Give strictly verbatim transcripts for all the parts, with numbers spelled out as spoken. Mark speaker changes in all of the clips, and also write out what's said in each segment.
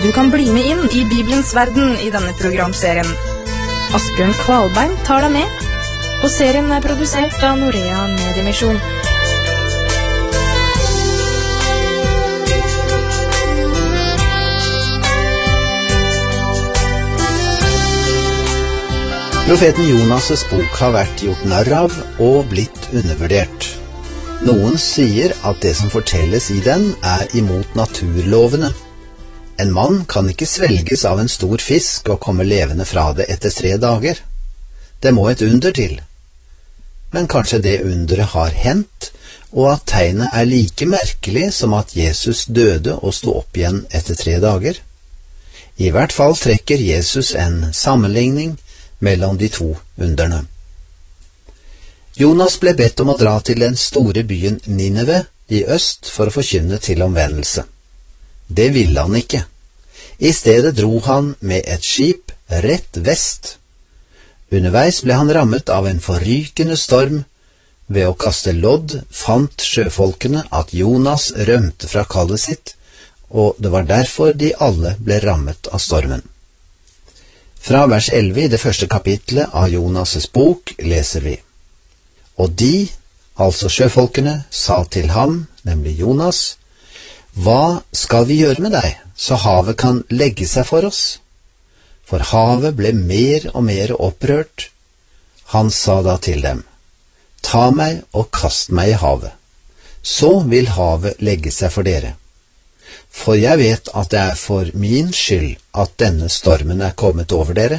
Speaker 1: Du kan bli med inn i Bibelens verden i denne programserien. Asbjørn Kvalbein tar deg med, og serien er produsert av Norea Mediemisjon.
Speaker 2: Profeten Jonas' bok har vært gjort narr av og blitt undervurdert. Noen sier at det som fortelles i den er imot naturlovene. En mann kan ikke svelges av en stor fisk og komme levende fra det etter tre dager. Det må et under til. Men kanskje det underet har hendt, og at tegnet er like merkelig som at Jesus døde og sto opp igjen etter tre dager. I hvert fall trekker Jesus en sammenligning mellom de to underne. Jonas ble bedt om å dra til den store byen Nineve i øst for å forkynne til omvendelse. Det ville han ikke. I stedet dro han med et skip rett vest. Underveis ble han rammet av en forrykende storm. Ved å kaste lodd fant sjøfolkene at Jonas rømte fra kallet sitt, og det var derfor de alle ble rammet av stormen. Fra vers elleve i det første kapitlet av Jonas' bok leser vi: Og de, altså sjøfolkene, sa til ham, nemlig Jonas, hva skal vi gjøre med deg, så havet kan legge seg for oss? For havet ble mer og mer opprørt. Han sa da til dem, ta meg og kast meg i havet, så vil havet legge seg for dere. For jeg vet at det er for min skyld at denne stormen er kommet over dere.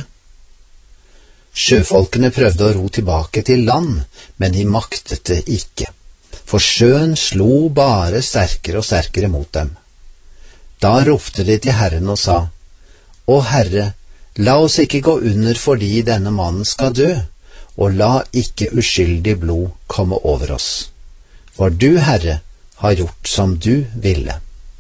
Speaker 2: Sjøfolkene prøvde å ro tilbake til land, men de maktet det ikke, for sjøen slo bare sterkere og sterkere mot dem. Da ropte de til Herren og sa, Å Herre, la oss ikke gå under fordi denne mannen skal dø, og la ikke uskyldig blod komme over oss. For du, Herre, har gjort som du ville.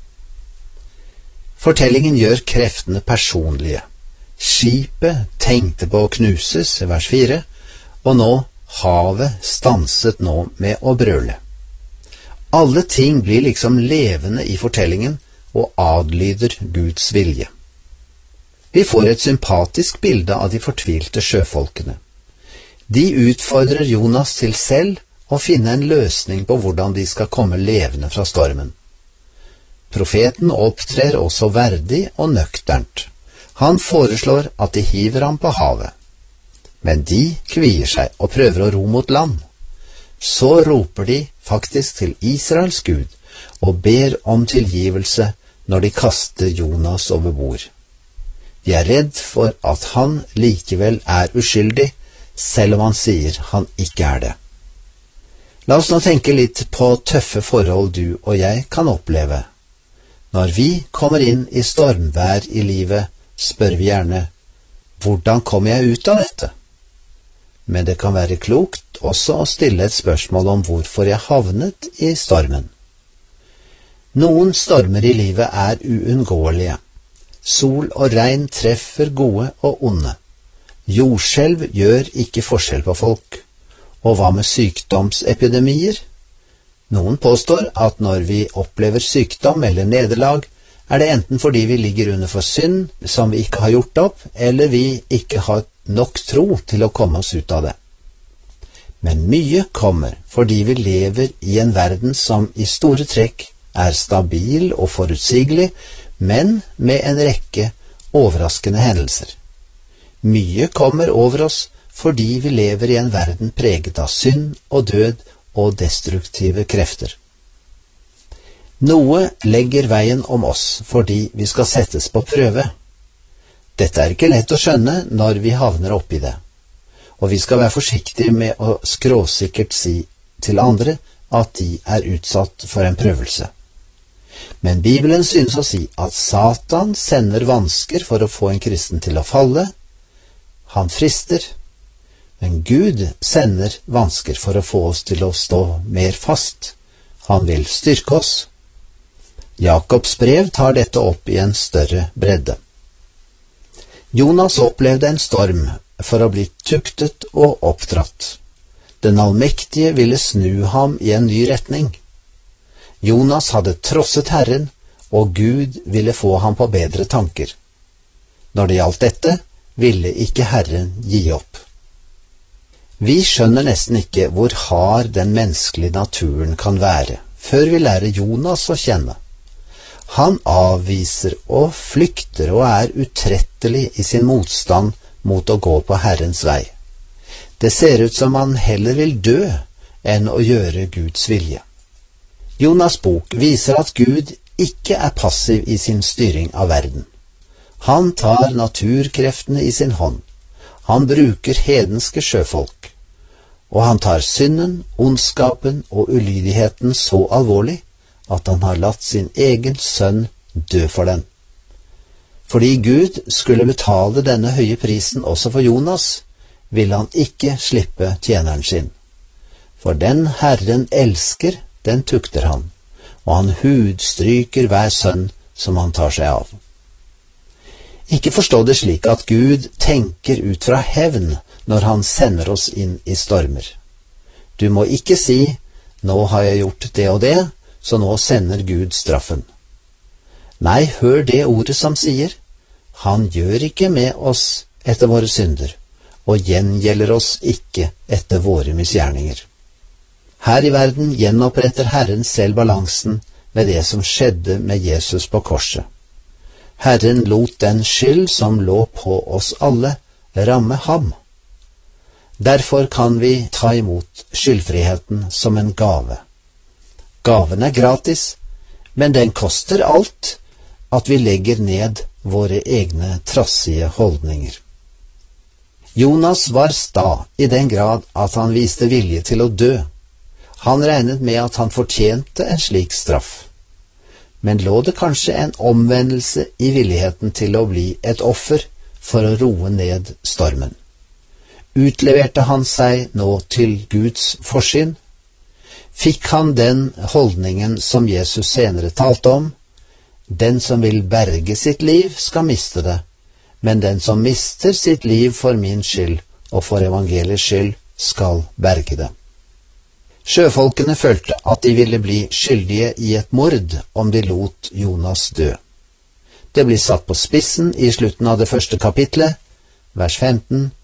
Speaker 2: Fortellingen gjør kreftene personlige. Skipet tenkte på å knuses, vers fire, og nå havet stanset nå med å brøle. Alle ting blir liksom levende i fortellingen og adlyder Guds vilje. Vi får et sympatisk bilde av de fortvilte sjøfolkene. De utfordrer Jonas til selv å finne en løsning på hvordan de skal komme levende fra stormen. Profeten opptrer også verdig og nøkternt. Han foreslår at de hiver ham på havet. Men de kvier seg og prøver å ro mot land. Så roper de faktisk til Israels Gud og ber om tilgivelse når de kaster Jonas over bord. De er redd for at han likevel er uskyldig, selv om han sier han ikke er det. La oss nå tenke litt på tøffe forhold du og jeg kan oppleve. Når vi kommer inn i stormvær i livet, spør vi gjerne, hvordan kommer jeg ut av dette? Men det kan være klokt også å stille et spørsmål om hvorfor jeg havnet i stormen. Noen stormer i livet er uunngåelige. Sol og regn treffer gode og onde. Jordskjelv gjør ikke forskjell på folk. Og hva med sykdomsepidemier? Noen påstår at når vi opplever sykdom eller nederlag, er det enten fordi vi ligger under for synd som vi ikke har gjort opp, eller vi ikke har nok tro til å komme oss ut av det. Men mye kommer fordi vi lever i en verden som i store trekk er stabil og forutsigelig, men med en rekke overraskende hendelser. Mye kommer over oss fordi vi lever i en verden preget av synd og død og destruktive krefter. Noe legger veien om oss fordi vi skal settes på prøve. Dette er ikke lett å skjønne når vi havner oppi det, og vi skal være forsiktige med å skråsikkert si til andre at de er utsatt for en prøvelse. Men Bibelen synes å si at Satan sender vansker for å få en kristen til å falle. Han frister, men Gud sender vansker for å få oss til å stå mer fast. Han vil styrke oss. Jakobs brev tar dette opp i en større bredde. Jonas opplevde en storm for å bli tuktet og oppdratt. Den allmektige ville snu ham i en ny retning. Jonas hadde trosset Herren og Gud ville få ham på bedre tanker. Når det gjaldt dette, ville ikke Herren gi opp. Vi skjønner nesten ikke hvor hard den menneskelige naturen kan være, før vi lærer Jonas å kjenne. Han avviser og flykter og er utrettelig i sin motstand mot å gå på Herrens vei. Det ser ut som han heller vil dø enn å gjøre Guds vilje. Jonas' bok viser at Gud ikke er passiv i sin styring av verden. Han tar naturkreftene i sin hånd. Han bruker hedenske sjøfolk. Og han tar synden, ondskapen og ulydigheten så alvorlig at han har latt sin egen sønn dø for den. Fordi Gud skulle betale denne høye prisen også for Jonas, ville han ikke slippe tjeneren sin. For den Herren elsker, den tukter han, og han hudstryker hver sønn som han tar seg av. Ikke forstå det slik at Gud tenker ut fra hevn når han sender oss inn i stormer. Du må ikke si, nå har jeg gjort det og det, så nå sender Gud straffen. Nei, hør det ordet som sier, han gjør ikke med oss etter våre synder, og gjengjelder oss ikke etter våre misgjerninger. Her i verden gjenoppretter Herren selv balansen ved det som skjedde med Jesus på korset. Herren lot den skyld som lå på oss alle, ramme ham. Derfor kan vi ta imot skyldfriheten som en gave. Gaven er gratis, men den koster alt at vi legger ned våre egne trassige holdninger. Jonas var sta i den grad at han viste vilje til å dø. Han regnet med at han fortjente en slik straff. Men lå det kanskje en omvendelse i villigheten til å bli et offer for å roe ned stormen? Utleverte han seg nå til Guds forsyn? Fikk han den holdningen som Jesus senere talte om? Den som vil berge sitt liv skal miste det, men den som mister sitt liv for min skyld og for evangeliets skyld skal berge det. Sjøfolkene følte at de ville bli skyldige i et mord om de lot Jonas dø. Det blir satt på spissen i slutten av det første kapitlet, vers femten